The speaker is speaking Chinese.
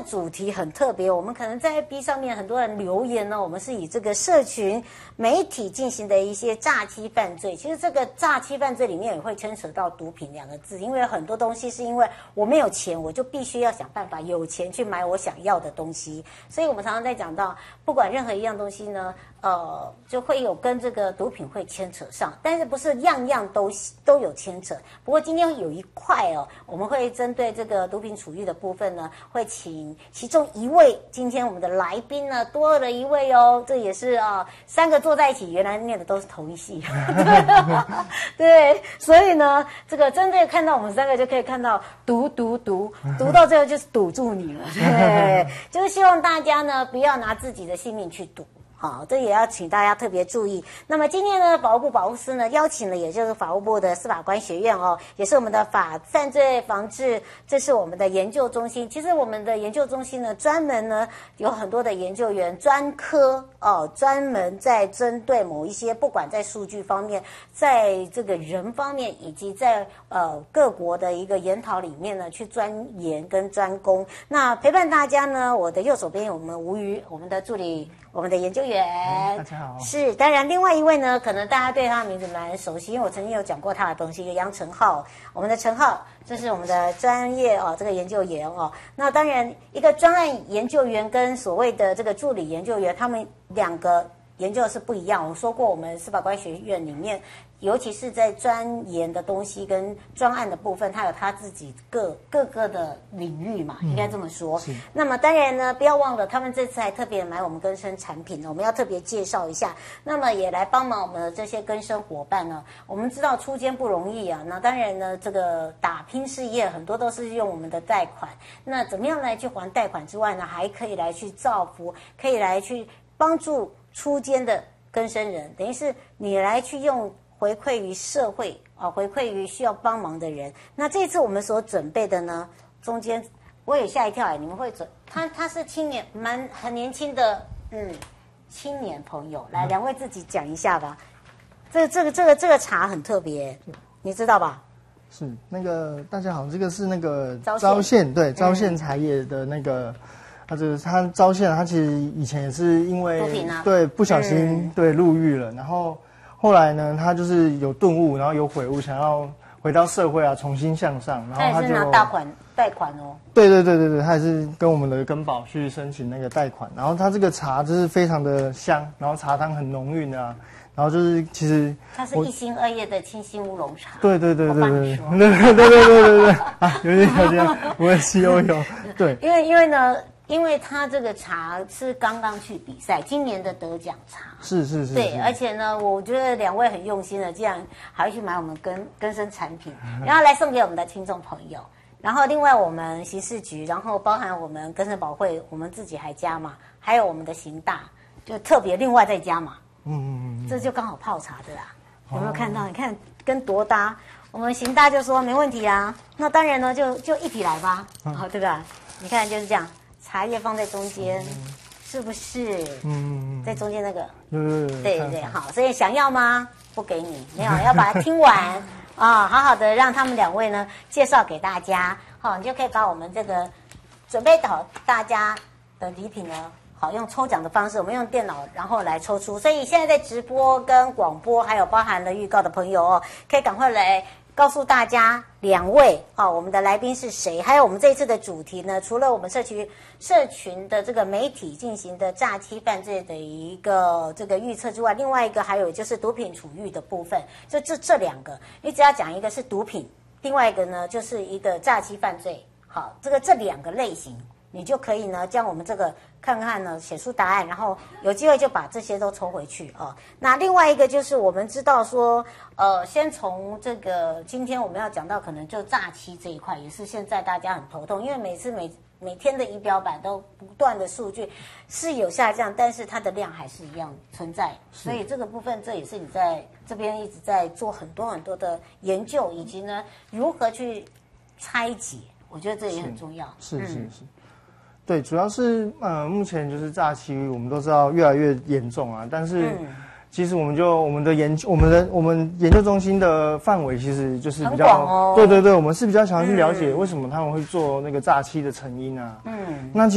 主题很特别，我们可能在 FB 上面很多人留言呢，我们是以这个社群媒体进行的一些诈欺犯罪。其实这个诈欺犯罪里面也会牵扯到毒品2个字，因为很多东西是因为我没有钱，我就必须要想办法有钱去买我想要的东西。所以我们常常在讲到，不管任何一样东西呢，就会有跟这个毒品会牵扯上，但是不是样样都有牵扯。不过今天有一块我们会针对这个毒品处遇的部分呢，会请其中一位今天我们的来宾呢多了一位这也是3个坐在一起，原来念的都是同一系，对，所以呢，这个针对看到我们3个就可以看到读到最后就是堵住你了，对，就是希望大家呢不要拿自己的性命去赌。好，这也要请大家特别注意。那么今天呢，法务部保护司呢邀请了，也就是法务部的司法官学院也是我们的犯罪防治，这是我们的研究中心。其实我们的研究中心呢，专门呢有很多的研究员专科专门在针对某一些，不管在数据方面，在这个人方面，以及在各国的一个研讨里面呢，去钻研跟专攻。那陪伴大家呢，我的右手边有我们吴瑜，我们的助理。我们的研究员， 大家好。 是，当然另外一位呢，可能大家对他的名字蛮熟悉，因为我曾经有讲过他的东西，一个杨成浩，我们的成浩，这是我们的专业这个研究员那当然，一个专案研究员跟所谓的这个助理研究员，他们2个研究是不一样。我说过，我们司法官学院里面，尤其是在专研的东西跟专案的部分，它有它自己各个的领域嘛，应该这么说。那么当然呢，不要忘了，他们这次还特别买我们更生产品，我们要特别介绍一下。那么也来帮忙我们的这些更生伙伴呢。我们知道出监不容易啊，那当然呢，这个打拼事业很多都是用我们的贷款。那怎么样来去还贷款之外呢，还可以来去造福，可以来去帮助出监的更生人，等于是你来去用。回馈于社会回馈于需要帮忙的人。那这次我们所准备的呢，中间我也吓一跳你们会他是青年，很年轻的青年朋友，来2位自己讲一下吧。这个茶很特别，你知道吧？ 是那个大家好，这个是那个昭县，对，昭县茶叶的那个。他昭县，他其实以前也是因为对不小心对入狱了，然后后来呢，他就是有顿悟，然后有悔悟，想要回到社会重新向上，然后他就拿贷款对，他也是跟我们的根宝去申请那个贷款，然后他这个茶就是非常的香，然后茶汤很浓郁啊。然后就是其实它是1心2叶的清新乌龙茶。 对对有点我也是有对。 因为他这个茶是刚刚去比赛，今年的得奖茶。 是。 对，而且呢，我觉得2位很用心的，这样还会去买我们更生产品，然后来送给我们的听众朋友。然后另外我们刑事局，然后包含我们更生保会，我们自己还加嘛，还有我们的刑大，就特别另外再加嘛。这就刚好泡茶的啦，有没有看到？你看跟多搭，我们刑大就说没问题啊，那当然呢就一起来吧，对吧？你看就是这样，茶叶放在中间，是不是？在中间那个，对，好，所以想要吗？不给你，没有，要把它听完好好的让他们2位呢介绍给大家，你就可以把我们这个准备好大家的礼品呢。好，用抽奖的方式，我们用电脑然后来抽出。所以现在在直播跟广播，还有包含了预告的朋友可以赶快来告诉大家2位我们的来宾是谁，还有我们这一次的主题呢，除了我们社群的这个媒体进行的诈欺犯罪的一个这个预测之外，另外一个还有就是毒品处遇的部分，就这2个，你只要讲一个是毒品，另外一个呢就是一个诈欺犯罪。好，这2个类型。你就可以呢，将我们这个看看呢，写出答案，然后有机会就把这些都抽回去那另外一个就是我们知道说，先从这个今天我们要讲到可能就诈欺这一块，也是现在大家很头痛，因为每天的仪表板都不断的数据是有下降，但是它的量还是一样存在，所以这个部分这也是你在这边一直在做很多的研究，以及呢如何去拆解，我觉得这也很重要。 是。对，主要是目前就是诈欺，我们都知道越来越严重啊。但是其实我们研究中心的范围其实就是比较对，我们是比较想要去了解为什么他们会做那个诈欺的成因啊。那